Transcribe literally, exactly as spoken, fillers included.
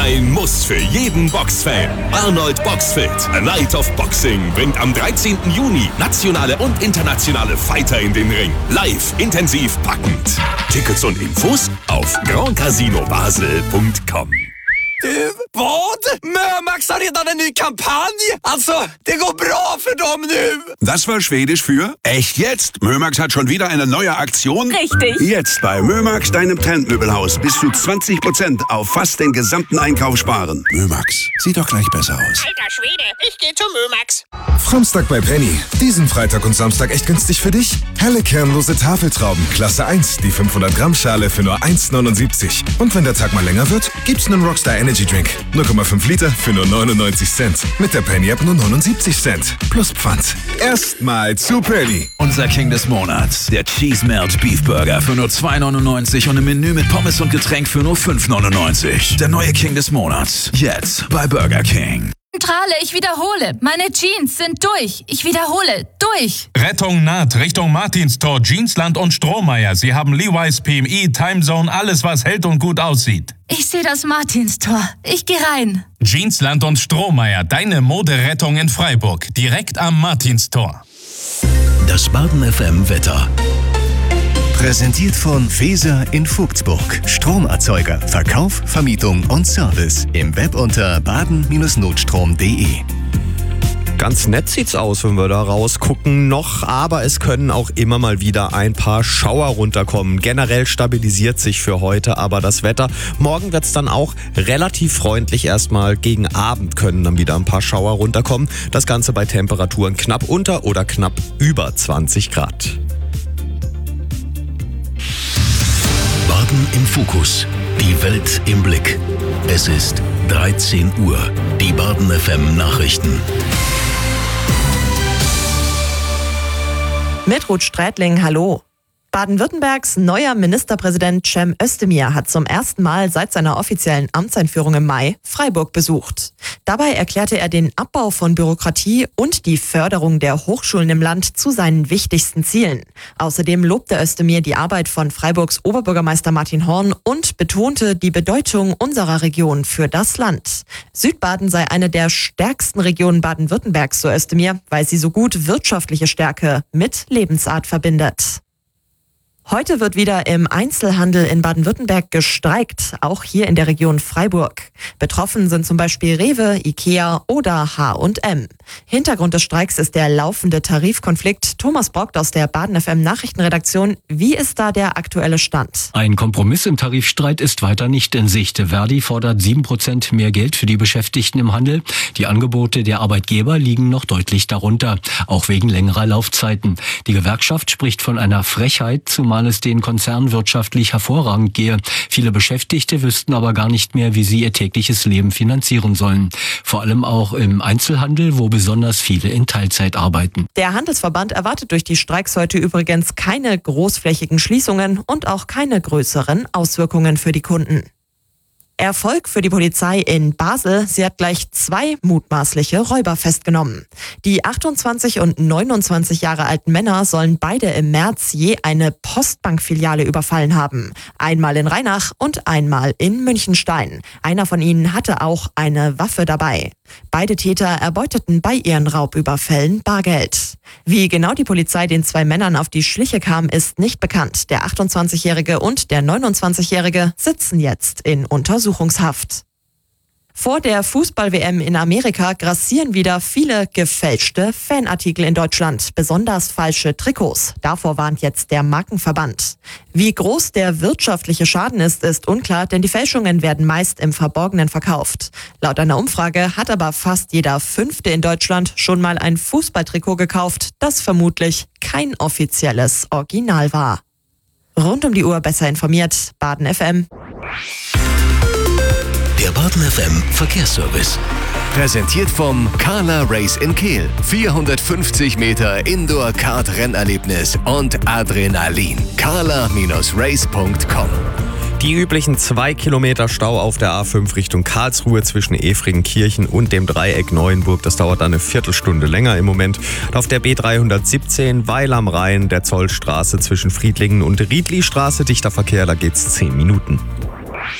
Ein Muss für jeden Boxfan. Arnold Boxfit, A Night of Boxing, bringt am dreizehnten Juni nationale und internationale Fighter in den Ring. Live, intensiv, packend. Tickets und Infos auf grand casino basel punkt com. Du, vad? Mömax har redan en ny kampanj! Alltså, det går bra för dem nu! Das war Schwedisch für echt jetzt? Mömax hat schon wieder eine neue Aktion? Richtig. Jetzt bei Mömax, deinem Trendmöbelhaus, bis zu zwanzig Prozent auf fast den gesamten Einkauf sparen. Mömax, sieht doch gleich besser aus. Alter Schwede, ich geh zu Mömax. Samstag bei Penny. Diesen Freitag und Samstag echt günstig für dich? Helle kernlose Tafeltrauben, Klasse eins, die fünfhundert Gramm Schale für nur eins neunundsiebzig. Und wenn der Tag mal länger wird, gibt's einen Rockstar Energy Drink. null Komma fünf Liter für nur neunundneunzig Cent. Mit der Penny App nur neunundsiebzig Cent. Plus Pfand. Erstmal zu Penny. Unser King des Monats. Der Cheese Melt Beef Burger für nur zwei neunundneunzig und ein Menü mit Pommes und Getränk für nur fünf neunundneunzig. Der neue King des Monats. Jetzt bei Burger King. Zentrale, ich wiederhole. Meine Jeans sind durch. Ich wiederhole. Durch. Rettung naht Richtung Martinstor, Jeansland und Strohmeier. Sie haben Levi's, P M I, Timezone, alles was hält und gut aussieht. Ich sehe das Martinstor. Ich gehe rein. Jeansland und Strohmeier, deine Moderettung in Freiburg. Direkt am Martinstor. Das Baden F M Wetter. Präsentiert von Feser in Vogtsburg. Stromerzeuger, Verkauf, Vermietung und Service. Im Web unter baden Bindestrich notstrom punkt de. Ganz nett sieht's aus, wenn wir da rausgucken noch, aber es können auch immer mal wieder ein paar Schauer runterkommen. Generell stabilisiert sich für heute aber das Wetter. Morgen wird's dann auch relativ freundlich erstmal. Gegen Abend können dann wieder ein paar Schauer runterkommen. Das Ganze bei Temperaturen knapp unter oder knapp über zwanzig Grad. Baden im Fokus. Die Welt im Blick. Es ist dreizehn Uhr. Die Baden F M Nachrichten. Mit Ruth Strätling, hallo. Baden-Württembergs neuer Ministerpräsident Cem Özdemir hat zum ersten Mal seit seiner offiziellen Amtseinführung im Mai Freiburg besucht. Dabei erklärte er den Abbau von Bürokratie und die Förderung der Hochschulen im Land zu seinen wichtigsten Zielen. Außerdem lobte Özdemir die Arbeit von Freiburgs Oberbürgermeister Martin Horn und betonte die Bedeutung unserer Region für das Land. Südbaden sei eine der stärksten Regionen Baden-Württembergs, so Özdemir, weil sie so gut wirtschaftliche Stärke mit Lebensart verbindet. Heute wird wieder im Einzelhandel in Baden-Württemberg gestreikt, auch hier in der Region Freiburg. Betroffen sind zum Beispiel Rewe, Ikea oder H und M. Hintergrund des Streiks ist der laufende Tarifkonflikt. Thomas Brockt aus der Baden F M Nachrichtenredaktion. Wie ist da der aktuelle Stand? Ein Kompromiss im Tarifstreit ist weiter nicht in Sicht. Verdi fordert sieben Prozent mehr Geld für die Beschäftigten im Handel. Die Angebote der Arbeitgeber liegen noch deutlich darunter, auch wegen längerer Laufzeiten. Die Gewerkschaft spricht von einer Frechheit, zumal es den Konzernen wirtschaftlich hervorragend gehe. Viele Beschäftigte wüssten aber gar nicht mehr, wie sie ihr tägliches Leben finanzieren sollen. Vor allem auch im Einzelhandel, wo besonders viele in Teilzeit arbeiten. Der Handelsverband erwartet durch die Streiks heute übrigens keine großflächigen Schließungen und auch keine größeren Auswirkungen für die Kunden. Erfolg für die Polizei in Basel. Sie hat gleich zwei mutmaßliche Räuber festgenommen. Die achtundzwanzig und neunundzwanzig Jahre alten Männer sollen beide im März je eine Postbankfiliale überfallen haben. Einmal in Rheinach und einmal in Münchenstein. Einer von ihnen hatte auch eine Waffe dabei. Beide Täter erbeuteten bei ihren Raubüberfällen Bargeld. Wie genau die Polizei den zwei Männern auf die Schliche kam, ist nicht bekannt. Der achtundzwanzigjährige und der neunundzwanzigjährige sitzen jetzt in Untersuchungshaft. Vor der Fußball-W M in Amerika grassieren wieder viele gefälschte Fanartikel in Deutschland, besonders falsche Trikots. Davor warnt jetzt der Markenverband. Wie groß der wirtschaftliche Schaden ist, ist unklar, denn die Fälschungen werden meist im Verborgenen verkauft. Laut einer Umfrage hat aber fast jeder Fünfte in Deutschland schon mal ein Fußballtrikot gekauft, das vermutlich kein offizielles Original war. Rund um die Uhr besser informiert, Baden F M. Der Baden F M Verkehrsservice. Präsentiert vom Carla Race in Kehl. vierhundertfünfzig Meter Indoor-Kart-Rennerlebnis und Adrenalin. carla Bindestrich race punkt com. Die üblichen zwei Kilometer Stau auf der A fünf Richtung Karlsruhe zwischen Efringenkirchen und dem Dreieck Neuenburg. Das dauert dann eine Viertelstunde länger im Moment. Auf der B dreihundertsiebzehn Weil am Rhein, der Zollstraße zwischen Friedlingen und Riedlistraße. Dichter Verkehr, da geht's zehn Minuten.